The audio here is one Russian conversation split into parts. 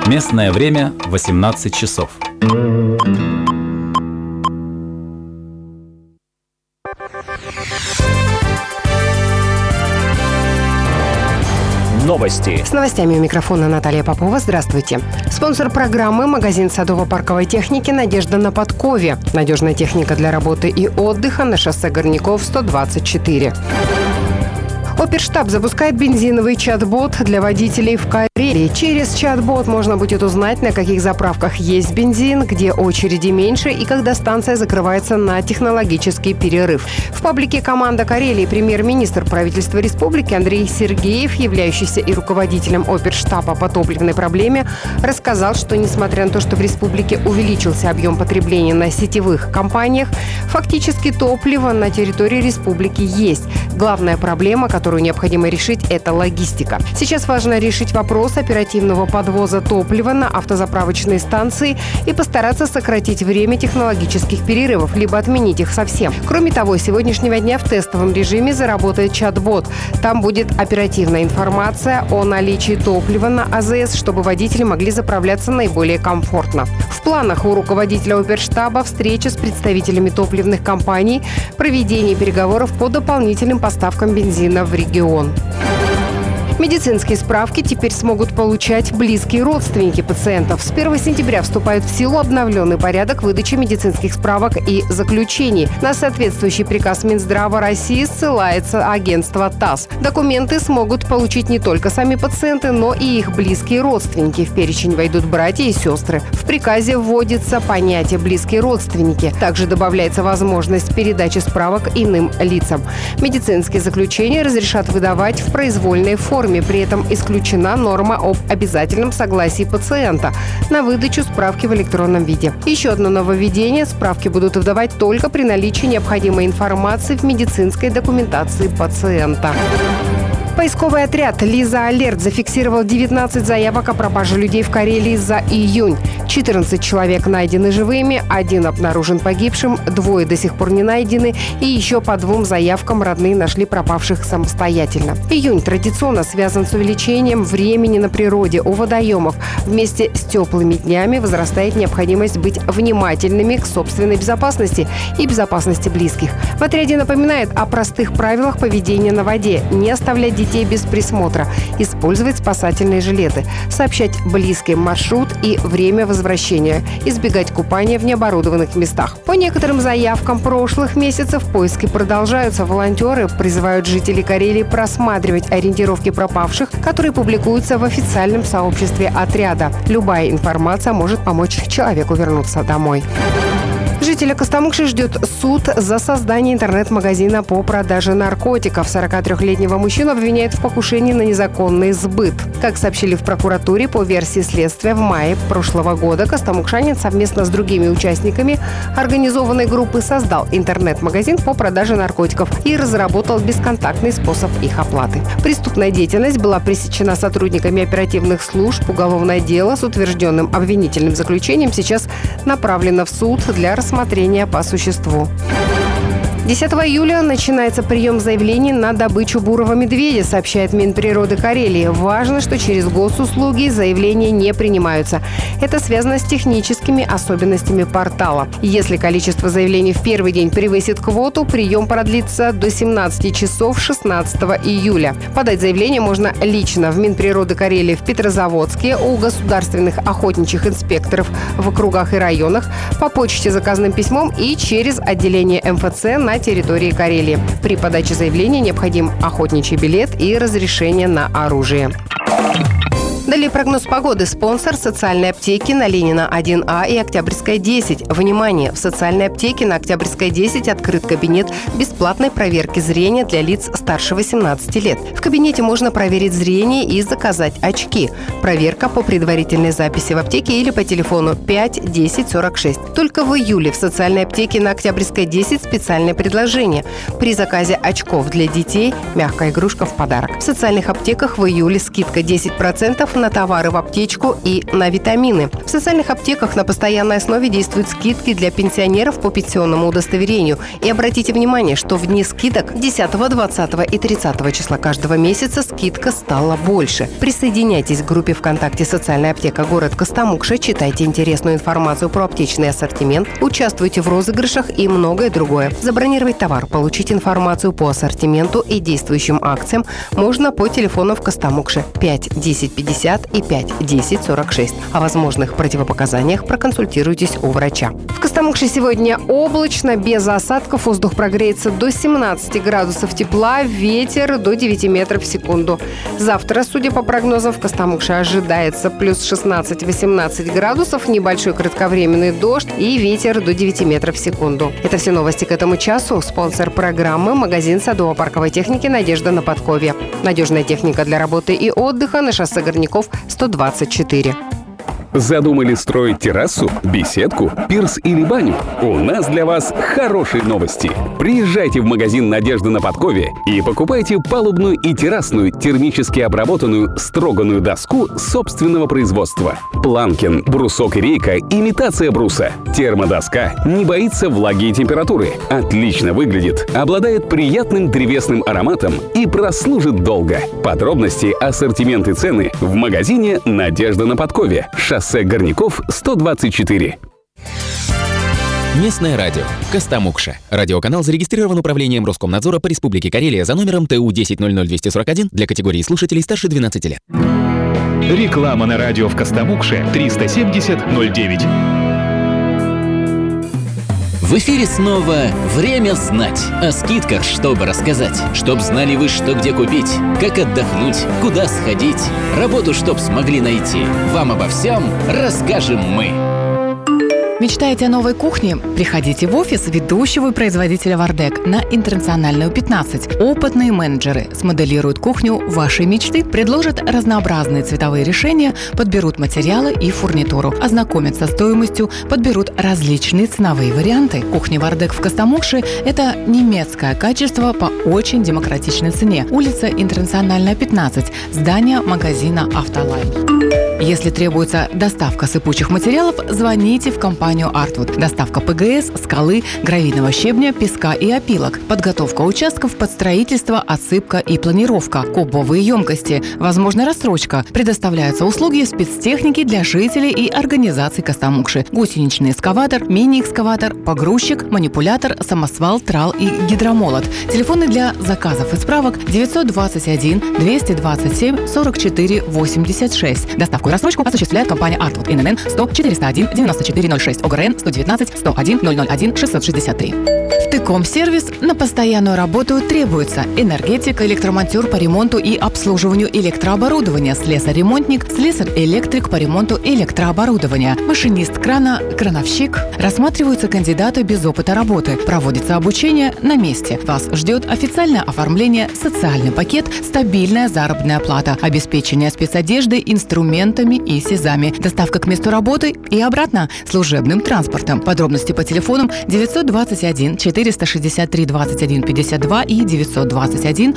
Местное время 18 часов. Новости. С новостями у микрофона Наталья Попова. Здравствуйте. Спонсор программы – магазин садово-парковой техники «Надежда на подкове». Надежная техника для работы и отдыха на шоссе Горняков, 124. Оперштаб запускает бензиновый чат-бот для водителей в Карелии. Через чат-бот можно будет узнать, на каких заправках есть бензин, где очереди меньше и когда станция закрывается на технологический перерыв. В паблике «Команда Карелии» премьер-министр правительства республики Андрей Сергеев, являющийся и руководителем Оперштаба по топливной проблеме, рассказал, что несмотря на то, что в республике увеличился объем потребления на сетевых компаниях, фактически топливо на территории республики есть. Главная проблема, которую необходимо решить, это логистика. Сейчас важно решить вопрос оперативного подвоза топлива на автозаправочные станции и постараться сократить время технологических перерывов, либо отменить их совсем. Кроме того, с сегодняшнего дня в тестовом режиме заработает чат-бот. Там будет оперативная информация о наличии топлива на АЗС, чтобы водители могли заправляться наиболее комфортно. В планах у руководителя Оперштаба встреча с представителями топливных компаний, проведение переговоров по дополнительным поставкам бензина в регион. Медицинские справки теперь смогут получать близкие родственники пациентов. С 1 сентября вступает в силу обновленный порядок выдачи медицинских справок и заключений. На соответствующий приказ Минздрава России ссылается агентство ТАСС. Документы смогут получить не только сами пациенты, но и их близкие родственники. В перечень войдут братья и сестры. В приказе вводится понятие «близкие родственники». Также добавляется возможность передачи справок иным лицам. Медицинские заключения разрешат выдавать в произвольной форме. При этом исключена норма об обязательном согласии пациента на выдачу справки в электронном виде. Еще одно нововведение – справки будут выдавать только при наличии необходимой информации в медицинской документации пациента. Поисковый отряд «Лиза Алерт» зафиксировал 19 заявок о пропаже людей в Карелии за июнь. 14 человек найдены живыми, 1 обнаружен погибшим, 2 до сих пор не найдены и еще по 2 заявкам родные нашли пропавших самостоятельно. Июнь традиционно связан с увеличением времени на природе у водоемов. Вместе с теплыми днями возрастает необходимость быть внимательными к собственной безопасности и безопасности близких. В отряде напоминают о простых правилах поведения на воде: не оставлять детей без присмотра, использовать спасательные жилеты, сообщать близким маршрут и время возвращения, избегать купания в необорудованных местах. По некоторым заявкам прошлых месяцев поиски продолжаются. Волонтеры призывают жителей Карелии просматривать ориентировки пропавших, которые публикуются в официальном сообществе отряда. Любая информация может помочь человеку вернуться домой. Жителя Костомукши ждет суд за создание интернет-магазина по продаже наркотиков. 43-летнего мужчину обвиняют в покушении на незаконный сбыт. Как сообщили в прокуратуре, по версии следствия, в мае прошлого года костомукшанин совместно с другими участниками организованной группы создал интернет-магазин по продаже наркотиков и разработал бесконтактный способ их оплаты. Преступная деятельность была пресечена сотрудниками оперативных служб. Уголовное дело с утвержденным обвинительным заключением сейчас направлено в суд для рассмотрения по существу. 10 июля начинается прием заявлений на добычу бурого медведя, сообщает Минприроды Карелии. Важно, что через госуслуги заявления не принимаются. Это связано с техническими особенностями портала. Если количество заявлений в первый день превысит квоту, прием продлится до 17 часов 16 июля. Подать заявление можно лично в Минприроды Карелии в Петрозаводске, у государственных охотничьих инспекторов в округах и районах, по почте заказным письмом и через отделение МФЦ на территории Карелии. При подаче заявления необходим охотничий билет и разрешение на оружие. Далее прогноз погоды. Спонсор социальной аптеки на Ленина 1А и Октябрьская 10. Внимание! В социальной аптеке на Октябрьской 10 открыт кабинет бесплатной проверки зрения для лиц старше 18 лет. В кабинете можно проверить зрение и заказать очки. Проверка по предварительной записи в аптеке или по телефону 5 10 46. Только в июле в социальной аптеке на Октябрьской 10 специальное предложение. При заказе очков для детей мягкая игрушка в подарок. В социальных аптеках в июле скидка 10% на товары в аптечку и на витамины. В социальных аптеках на постоянной основе действуют скидки для пенсионеров по пенсионному удостоверению. И обратите внимание, что в дни скидок 10, 20 и 30 числа каждого месяца скидка стала больше. Присоединяйтесь к группе ВКонтакте «Социальная аптека. Город Костомукша», читайте интересную информацию про аптечный ассортимент, участвуйте в розыгрышах и многое другое. Забронировать товар, получить информацию по ассортименту и действующим акциям можно по телефонам в Костомукше 5 10 50 и 5 10 46. О возможных противопоказаниях проконсультируйтесь у врача. В Костомукше сегодня облачно, без осадков, воздух прогреется до 17 градусов тепла, ветер до 9 метров в секунду. Завтра, судя по прогнозам, в Костомукше ожидается плюс 16-18 градусов, небольшой кратковременный дождь и ветер до 9 метров в секунду. Это все новости к этому часу. Спонсор программы – магазин садово-парковой техники «Надежда» на Подкове. Надежная техника для работы и отдыха на шоссе Горняков, 124. Задумали строить террасу, беседку, пирс или баню? У нас для вас хорошие новости. Приезжайте в магазин «Надежда» на Подкове и покупайте палубную и террасную термически обработанную строганную доску собственного производства. Планкин, брусок и рейка – имитация бруса. Термодоска не боится влаги и температуры, отлично выглядит, обладает приятным древесным ароматом и прослужит долго. Подробности, ассортимент и цены в магазине «Надежда» на Подкове. Шоссе Горняков, 124. Местное радио. Костомукша. Радиоканал зарегистрирован Управлением Роскомнадзора по Республике Карелия за номером ТУ 1000241 для категории слушателей старше 12 лет. Реклама на радио в Костомукше 370-09. В эфире снова «Время знать». О скидках, чтобы рассказать. Чтоб знали вы, что где купить, как отдохнуть, куда сходить. Работу, чтоб смогли найти. Вам обо всем расскажем мы. Мечтаете о новой кухне? Приходите в офис ведущего производителя «Вардек» на Интернациональную 15. Опытные менеджеры смоделируют кухню вашей мечты, предложат разнообразные цветовые решения, подберут материалы и фурнитуру, ознакомят со стоимостью, подберут различные ценовые варианты. Кухня «Вардек» в Костомукше – это немецкое качество по очень демократичной цене. Улица Интернациональная, 15. Здание магазина «Автолайн». Если требуется доставка сыпучих материалов, звоните в компанию «Артвуд». Доставка ПГС, скалы, гравийного щебня, песка и опилок. Подготовка участков под строительство, отсыпка и планировка. Кубовые емкости. Возможна рассрочка. Предоставляются услуги спецтехники для жителей и организаций Костомукши. Гусеничный экскаватор, мини-экскаватор, погрузчик, манипулятор, самосвал, трал и гидромолот. Телефоны для заказов и справок 921 227 44 86. Доставку и рассрочку осуществляет компания «Артвуд». ИНН 100 401 94 06. ОГРН 119 101 001 663. В Тыком-сервис на постоянную работу требуется энергетик, электромонтер по ремонту и обслуживанию электрооборудования, слесарь-ремонтник, слесарь-электрик по ремонту электрооборудования, машинист крана, крановщик. Рассматриваются кандидаты без опыта работы. Проводится обучение на месте. Вас ждет официальное оформление, социальный пакет, стабильная заработная плата, обеспечение спецодеждой, инструментами и СИЗами, доставка к месту работы и обратно служебным транспортом. Подробности по телефонам 921 463 21 52 и 921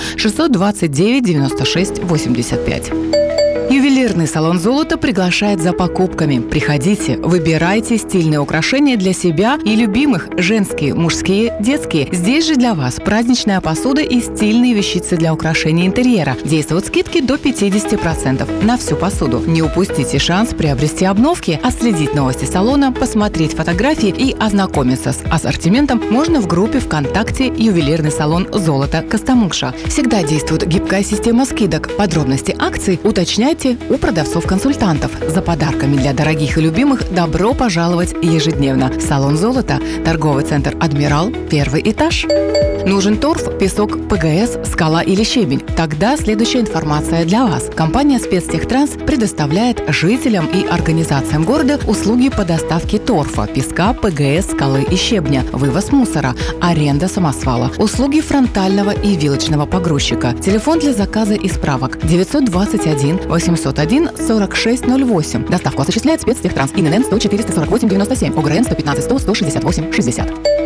629 96 85. Ювелирный салон «Золото» приглашает за покупками. Приходите, выбирайте стильные украшения для себя и любимых, женские, мужские, детские. Здесь же для вас праздничная посуда и стильные вещицы для украшения интерьера. Действуют скидки до 50% на всю посуду. Не упустите шанс приобрести обновки, отследить новости салона, посмотреть фотографии и ознакомиться с ассортиментом можно в группе ВКонтакте «Ювелирный салон «Золото» Костомукша». Всегда действует гибкая система скидок. Подробности акций уточняйте у продавцов-консультантов. За подарками для дорогих и любимых добро пожаловать ежедневно. Салон «Золото», торговый центр «Адмирал», 1 этаж. Нужен торф, песок, ПГС, скала или щебень? Тогда следующая информация для вас. Компания «Спецтехтранс» предоставляет жителям и организациям города услуги по доставке торфа, песка, ПГС, скалы и щебня, вывоз мусора, аренда самосвала, услуги фронтального и вилочного погрузчика. Телефон для заказа и справок 921 801 4608. Доставку осуществляет «Спецтехтранс». ИНН 100 448 97. ОГРН 115 100 168 60.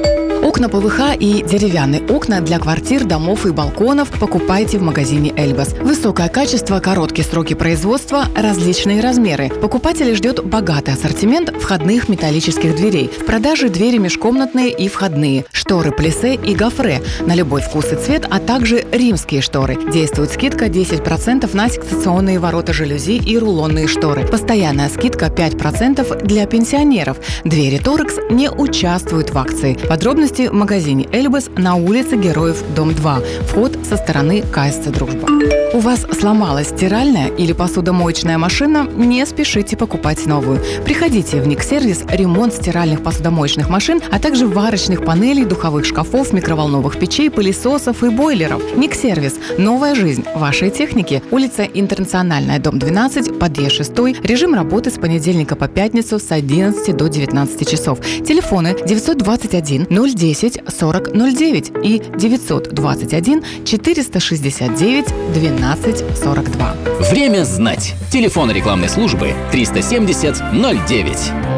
Окна ПВХ и деревянные окна для квартир, домов и балконов покупайте в магазине «Эльбас». Высокое качество, короткие сроки производства, различные размеры. Покупателей ждет богатый ассортимент входных металлических дверей. В продаже двери межкомнатные и входные, шторы плиссе и гофре на любой вкус и цвет, а также римские шторы. Действует скидка 10% на секционные ворота жалюзи и рулонные шторы. Постоянная скидка 5% для пенсионеров. Двери «Торекс» не участвуют в акции. Подробности в магазине «Эльбас» на улице Героев, дом 2. Вход со стороны КСЦ «Дружба». У вас сломалась стиральная или посудомоечная машина? Не спешите покупать новую. Приходите в Никсервис, ремонт стиральных посудомоечных машин, а также варочных панелей, духовых шкафов, микроволновых печей, пылесосов и бойлеров. Никсервис. Новая жизнь вашей техники. Улица Интернациональная, дом 12, подъезд 6. Режим работы с понедельника по пятницу с 11 до 19 часов. Телефоны 921 010 40 09 и 921 469 12 42. Время знать. Телефон рекламной службы 370 09.